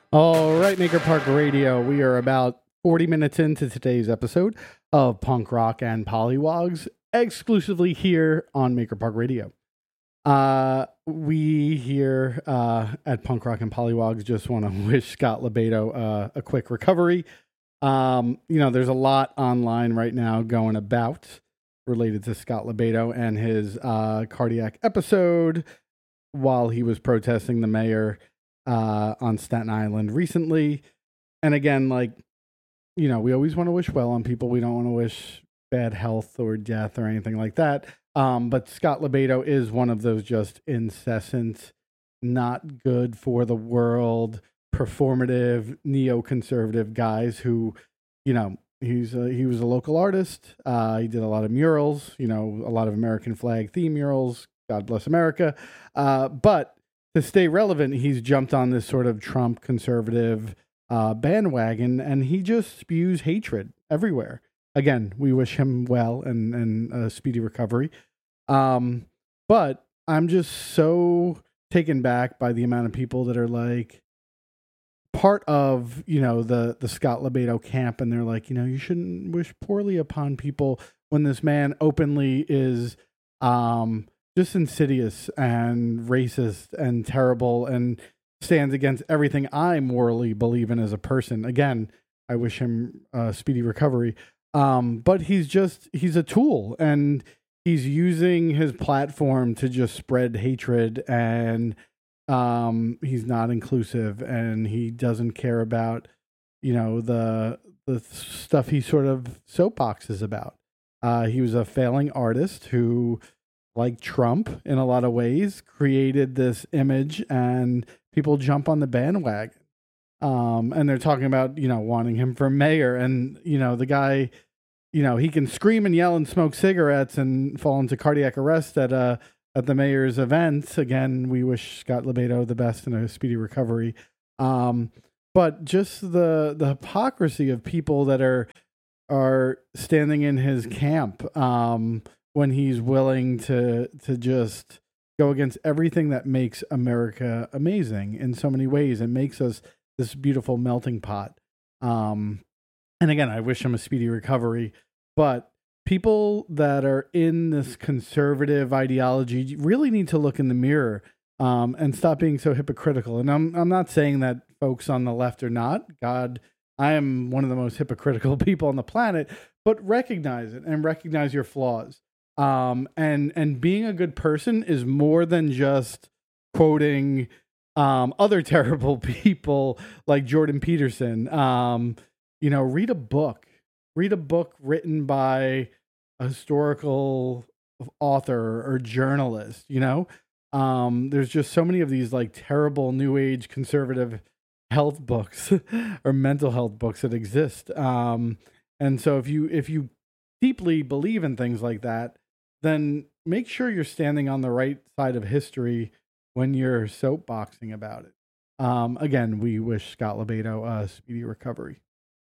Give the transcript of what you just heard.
All right, Maker Park Radio. We are about 40 minutes into today's episode of Punk Rock and Pollywogs, exclusively here on Maker Park Radio. We here at Punk Rock and Pollywogs just want to wish Scott LoBaido a quick recovery. There's a lot online right now going about related to Scott LoBaido and his cardiac episode while he was protesting the mayor on Staten Island recently. And again, we always want to wish well on people. We don't want to wish bad health or death or anything like that. But Scott LoBaido is one of those just incessant, not good for the world, performative, neoconservative guys who, he was a local artist. He did a lot of murals, a lot of American flag theme murals. God bless America. But to stay relevant, he's jumped on this sort of Trump conservative bandwagon, and he just spews hatred everywhere. Again, we wish him well and a speedy recovery. But I'm just so taken back by the amount of people that are like part of, the Scott LoBaido camp, and they're like, you shouldn't wish poorly upon people when this man openly is just insidious and racist and terrible and stands against everything I morally believe in as a person. Again, I wish him a speedy recovery. But he's a tool, and he's using his platform to just spread hatred, and he's not inclusive, and he doesn't care about, the stuff he sort of soapboxes about. He was a failing artist who, like Trump in a lot of ways, created this image, and people jump on the bandwagon. And they're talking about, wanting him for mayor, and, the guy, he can scream and yell and smoke cigarettes and fall into cardiac arrest at the mayor's events. Again, we wish Scott LoBaido the best and a speedy recovery. But just the hypocrisy of people that are standing in his camp, when he's willing to just go against everything that makes America amazing in so many ways and makes us this beautiful melting pot. And again, I wish him a speedy recovery, but people that are in this conservative ideology really need to look in the mirror and stop being so hypocritical. And I'm not saying that folks on the left are not. God, I am one of the most hypocritical people on the planet, but recognize it and recognize your flaws. And being a good person is more than just quoting other terrible people like Jordan Peterson. Read a book. Read a book written by a historical author or journalist. There's just so many of these like terrible new age conservative health books or mental health books that exist. And so if you deeply believe in things like that, then make sure you're standing on the right side of history when you're soapboxing about it. Again, we wish Scott LoBaido a speedy recovery.